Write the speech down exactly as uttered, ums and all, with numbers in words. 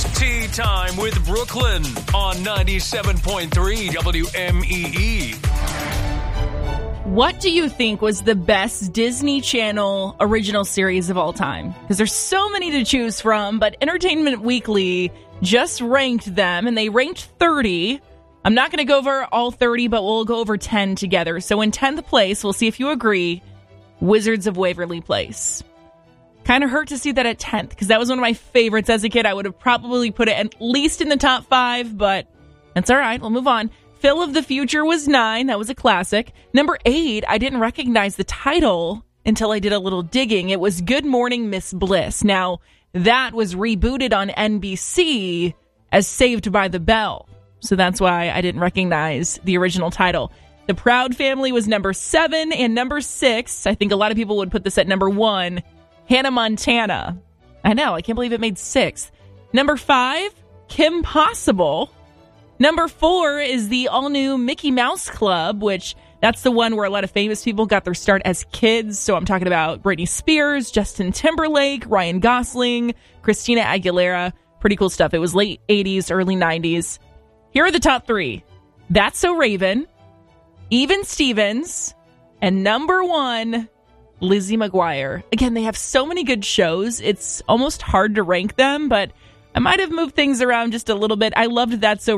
Tea Time with Brooklyn on ninety-seven point three W M E E. What do you think was the best Disney Channel original series of all time? Because there's so many to choose from, but Entertainment Weekly just ranked them, and they ranked thirty. I'm not going to go over all thirty, but we'll go over ten together. So in tenth place, we'll see if you agree, Wizards of Waverly Place. Kind of hurt to see that at tenth, because that was one of my favorites as a kid. I would have probably put it at least in the top five, but that's all right. We'll move on. Phil of the Future was nine. That was a classic. Number eight, I didn't recognize the title until I did a little digging. It was Good Morning, Miss Bliss. Now, that was rebooted on N B C as Saved by the Bell. So that's why I didn't recognize the original title. The Proud Family was number seven, and number six, I think a lot of people would put this at number one, Hannah Montana. I know, I can't believe it made sixth. Number five, Kim Possible. Number four is the all-new Mickey Mouse Club, which that's the one where a lot of famous people got their start as kids. So I'm talking about Britney Spears, Justin Timberlake, Ryan Gosling, Christina Aguilera. Pretty cool stuff. It was late eighties, early nineties. Here are the top three. That's So Raven, Even Stevens, and number one, Lizzie McGuire. Again, they have so many good shows. It's almost hard to rank them, but I might have moved things around just a little bit. I loved That's So